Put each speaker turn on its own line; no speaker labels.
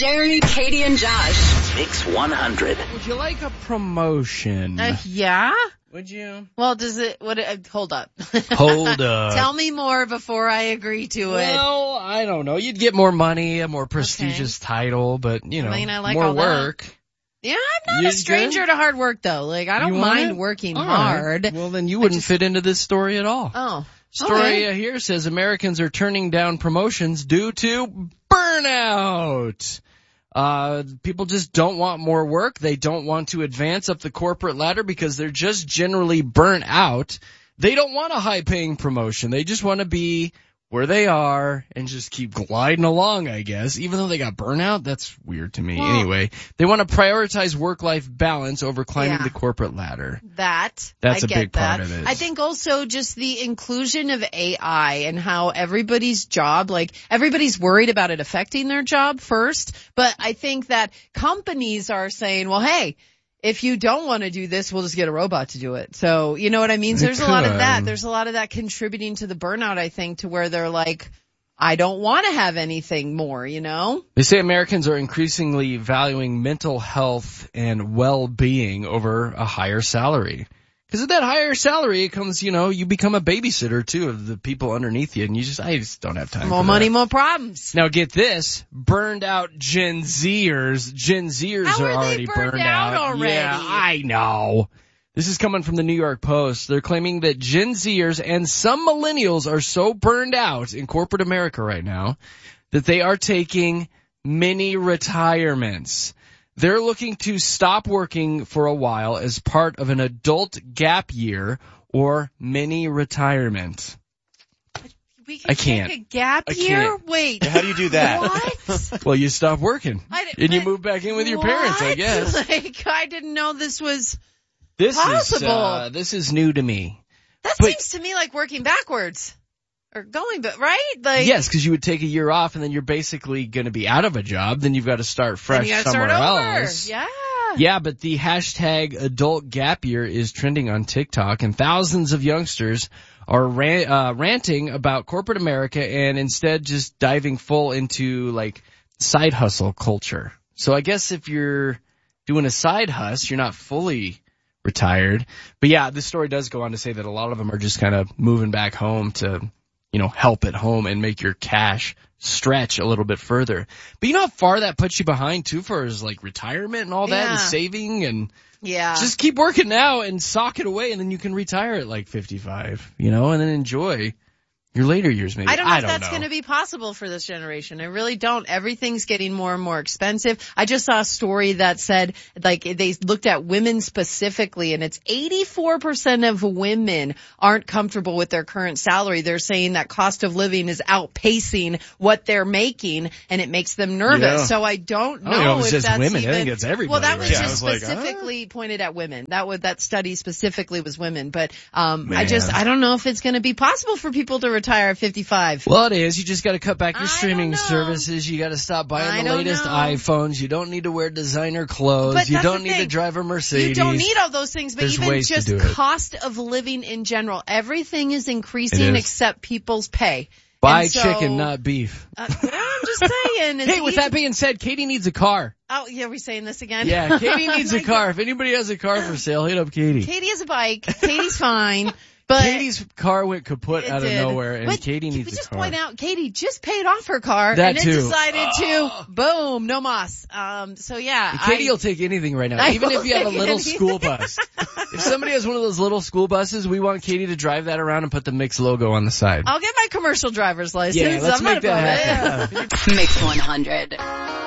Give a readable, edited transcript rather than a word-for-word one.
Jerry, Katie, and Josh.
Mix 100.
Would you like a promotion?
Yeah?
Would you?
Well, hold up.
Hold up.
Tell me more before I agree to it.
Well, I don't know. You'd get more money, a more prestigious title, but, you know,
I like
more
all that.
work.
Yeah, I'm not a stranger to hard work, though. Like, I don't mind working hard.
Right. Well, then you wouldn't fit into this story at all.
Oh.
Story here says Americans are turning down promotions due to burnout. People just don't want more work. They don't want to advance up the corporate ladder because they're just generally burnt out. They don't want a high-paying promotion. They just want to be where they are and just keep gliding along, I guess. Even though they got burnout, that's weird to me. Well, anyway, they want to prioritize work-life balance over climbing the corporate ladder.
That's
a big part of it.
I think also just the inclusion of AI and how everybody's job, like everybody's worried about it affecting their job first. But I think that companies are saying, well, hey, if you don't want to do this, we'll just get a robot to do it. So, you know what I mean? So there's a lot of that. There's a lot of that contributing to the burnout, I think, to where they're like, I don't want to have anything more, you know?
They say Americans are increasingly valuing mental health and well-being over a higher salary. Because with that higher salary, it comes, you know, you become a babysitter, too, of the people underneath you, and I just don't have time for that.
More money, more problems.
Now, get this, burned out Gen Zers. Gen Zers are already burned out
already?
Yeah, I know. This is coming from the New York Post. They're claiming that Gen Zers and some millennials are so burned out in corporate America right now that they are taking mini retirements. They're looking to stop working for a while as part of an adult gap year or mini retirement.
I can't. Take a gap year? Wait.
How do you do that?
What?
Well, you stop working and you move back in with your parents, I guess.
Like, I didn't know this was possible.
This is new to me.
That seems to me like working backwards. Or going, but right? Like,
yes, because you would take a year off and then you're basically going to be out of a job. Then you've got to start fresh somewhere else.
Yeah.
Yeah, but the hashtag adult gap year is trending on TikTok, and thousands of youngsters are ranting about corporate America and instead just diving full into like side hustle culture. So I guess if you're doing a side hustle, you're not fully retired. But yeah, this story does go on to say that a lot of them are just kind of moving back home to, you know, help at home and make your cash stretch a little bit further. But you know how far that puts you behind too for is like retirement and all that and saving and just keep working now and sock it away and then you can retire at like 55, you know, and then enjoy your later years maybe.
I don't know if that's going to be possible for this generation. I really don't. Everything's getting more and more expensive. I just saw a story that said, like, they looked at women specifically, and it's 84% of women aren't comfortable with their current salary. They're saying that cost of living is outpacing what they're making, and it makes them nervous. Yeah. So I don't know if
just
that's
women.
even...
I think it's everybody.
Well, that was
right?
just specifically pointed at women. That study specifically was women. But I don't know if it's going to be possible for people to retire at 55.
Well, it is. You just got to cut back your streaming services. You got to stop buying the latest iPhones. You don't need to wear designer clothes.
But
you don't need to drive a Mercedes.
You don't need all those things, but even just cost of living in general, everything is increasing except people's pay.
Buy chicken, not beef.
I'm just saying.
Hey, with that being said, Katie needs a car.
Oh, yeah, are we saying this again?
Yeah, Katie needs a car. If anybody has a car for sale, hit up Katie.
Katie has a bike. Katie's fine. But
Katie's car went kaput out of nowhere, and Katie needs a car.
We just point out, Katie just paid off her car,
and
then decided to, boom, no mas. So yeah.
Katie will take anything right now, even if you have a little school bus. If somebody has one of those little school buses, we want Katie to drive that around and put the Mix logo on the side.
I'll get my commercial driver's license.
Yeah, let's make that happen.
Mix 100.